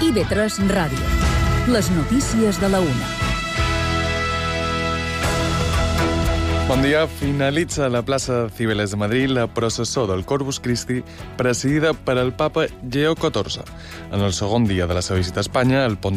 IB3 Ràdio. Les notícies de la 1. Bon dia. Finalitza a la plaça Cibeles de Madrid la processó del Corpus Christi presidida per el papa Lleó XIV. En el segon dia de la seva visita a Espanya, el